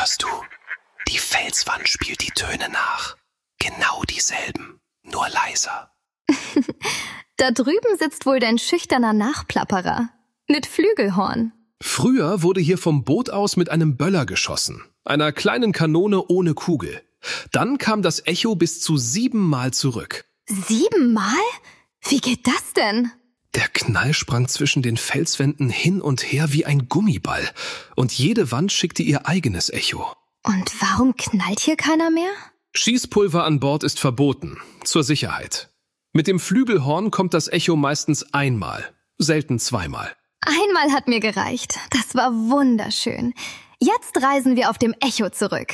hörst du? Die Felswand spielt die Töne nach. Genau dieselben, nur leiser. Da drüben sitzt wohl dein schüchterner Nachplapperer. Mit Flügelhorn. Früher wurde hier vom Boot aus mit einem Böller geschossen, einer kleinen Kanone ohne Kugel. Dann kam das Echo bis zu 7-mal zurück. 7-mal? Wie geht das denn? Der Knall sprang zwischen den Felswänden hin und her wie ein Gummiball. Und jede Wand schickte ihr eigenes Echo. Und warum knallt hier keiner mehr? Schießpulver an Bord ist verboten, zur Sicherheit. Mit dem Flügelhorn kommt das Echo meistens einmal, selten zweimal. Einmal hat mir gereicht. Das war wunderschön. Jetzt reisen wir auf dem Echo zurück.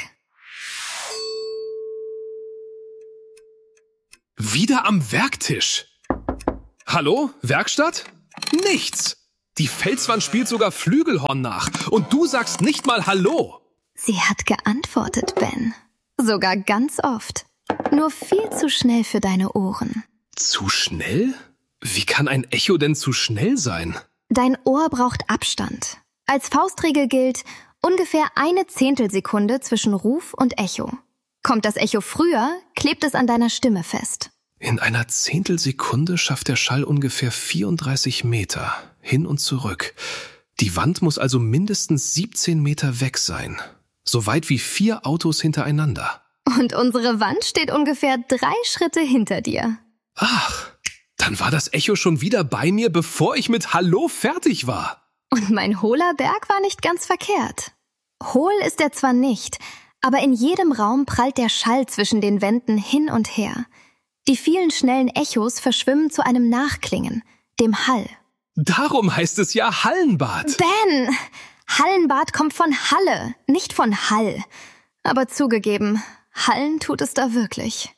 Wieder am Werktisch. Hallo, Werkstatt? Nichts. Die Felswand spielt sogar Flügelhorn nach. Und du sagst nicht mal Hallo. Sie hat geantwortet, Ben. Sogar ganz oft. Nur viel zu schnell für deine Ohren. Zu schnell? Wie kann ein Echo denn zu schnell sein? Dein Ohr braucht Abstand. Als Faustregel gilt ungefähr 1/10 Sekunde zwischen Ruf und Echo. Kommt das Echo früher, klebt es an deiner Stimme fest. In einer Zehntelsekunde schafft der Schall ungefähr 34 Meter, hin und zurück. Die Wand muss also mindestens 17 Meter weg sein. So weit wie 4 Autos hintereinander. Und unsere Wand steht ungefähr 3 Schritte hinter dir. Ach, dann war das Echo schon wieder bei mir, bevor ich mit Hallo fertig war. Und mein hohler Berg war nicht ganz verkehrt. Hohl ist er zwar nicht, aber in jedem Raum prallt der Schall zwischen den Wänden hin und her. Die vielen schnellen Echos verschwimmen zu einem Nachklingen, dem Hall. Darum heißt es ja Hallenbad. Ben! Hallenbad kommt von Halle, nicht von Hall. Aber zugegeben, hallen tut es da wirklich.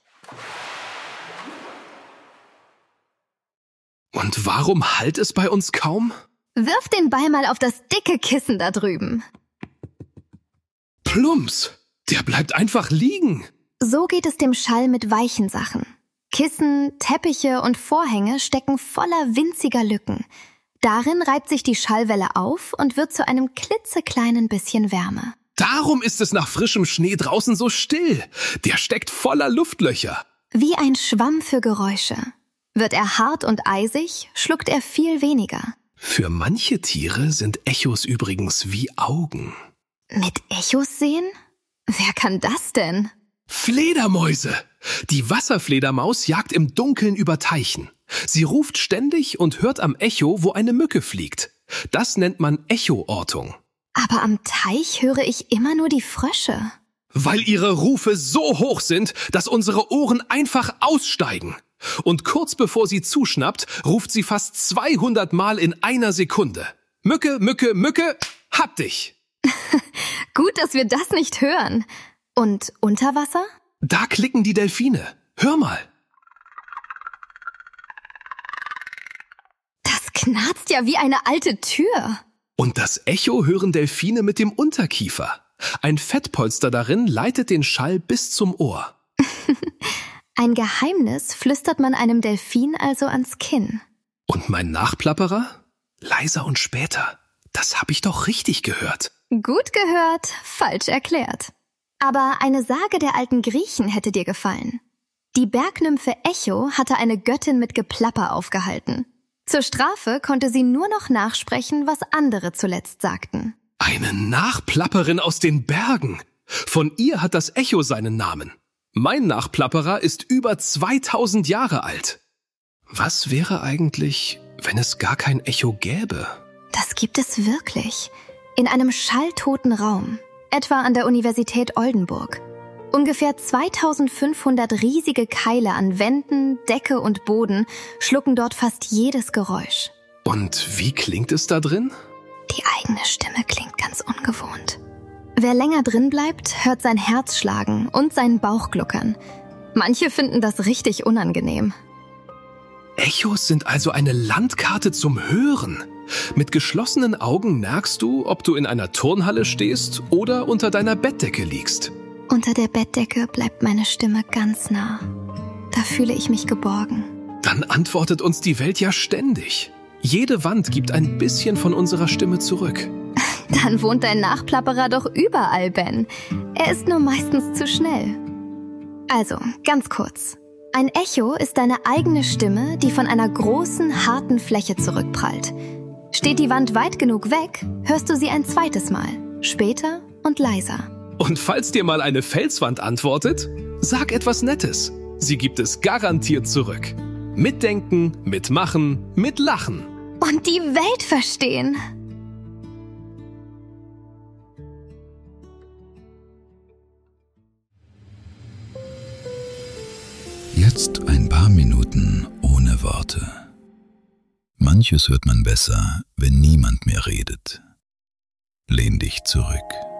Und warum hallt es bei uns kaum? Wirf den Ball mal auf das dicke Kissen da drüben. Plumps! Der bleibt einfach liegen. So geht es dem Schall mit weichen Sachen. Kissen, Teppiche und Vorhänge stecken voller winziger Lücken. Darin reibt sich die Schallwelle auf und wird zu einem klitzekleinen bisschen Wärme. Darum ist es nach frischem Schnee draußen so still. Der steckt voller Luftlöcher. Wie ein Schwamm für Geräusche. Wird er hart und eisig, schluckt er viel weniger. Für manche Tiere sind Echos übrigens wie Augen. Mit Echos sehen? Wer kann das denn? Fledermäuse! Die Wasserfledermaus jagt im Dunkeln über Teichen. Sie ruft ständig und hört am Echo, wo eine Mücke fliegt. Das nennt man Echoortung. Aber am Teich höre ich immer nur die Frösche. Weil ihre Rufe so hoch sind, dass unsere Ohren einfach aussteigen. Und kurz bevor sie zuschnappt, ruft sie fast 200 Mal in einer Sekunde. Mücke, Mücke, Mücke, hab dich! Gut, dass wir das nicht hören. Und unter Wasser? Da klicken die Delfine. Hör mal. Das knarzt ja wie eine alte Tür. Und das Echo hören Delfine mit dem Unterkiefer. Ein Fettpolster darin leitet den Schall bis zum Ohr. Ein Geheimnis flüstert man einem Delfin also ans Kinn. Und mein Nachplapperer? Leiser und später. Das hab ich doch richtig gehört. Gut gehört, falsch erklärt. Aber eine Sage der alten Griechen hätte dir gefallen. Die Bergnymphe Echo hatte eine Göttin mit Geplapper aufgehalten. Zur Strafe konnte sie nur noch nachsprechen, was andere zuletzt sagten. Eine Nachplapperin aus den Bergen. Von ihr hat das Echo seinen Namen. Mein Nachplapperer ist über 2000 Jahre alt. Was wäre eigentlich, wenn es gar kein Echo gäbe? Das gibt es wirklich. In einem schalltoten Raum, etwa an der Universität Oldenburg. Ungefähr 2500 riesige Keile an Wänden, Decke und Boden schlucken dort fast jedes Geräusch. Und wie klingt es da drin? Die eigene Stimme klingt ganz ungewohnt. Wer länger drin bleibt, hört sein Herz schlagen und seinen Bauch gluckern. Manche finden das richtig unangenehm. Echos sind also eine Landkarte zum Hören. Mit geschlossenen Augen merkst du, ob du in einer Turnhalle stehst oder unter deiner Bettdecke liegst. Unter der Bettdecke bleibt meine Stimme ganz nah. Da fühle ich mich geborgen. Dann antwortet uns die Welt ja ständig. Jede Wand gibt ein bisschen von unserer Stimme zurück. Dann wohnt dein Nachplapperer doch überall, Ben. Er ist nur meistens zu schnell. Also, ganz kurz. Ein Echo ist deine eigene Stimme, die von einer großen, harten Fläche zurückprallt. Steht die Wand weit genug weg, hörst du sie ein zweites Mal, später und leiser. Und falls dir mal eine Felswand antwortet, sag etwas Nettes. Sie gibt es garantiert zurück. Mitdenken, mitmachen, mitlachen. Und die Welt verstehen. Jetzt ein paar Minuten ohne Worte. Manches hört man besser, wenn niemand mehr redet. Lehn dich zurück.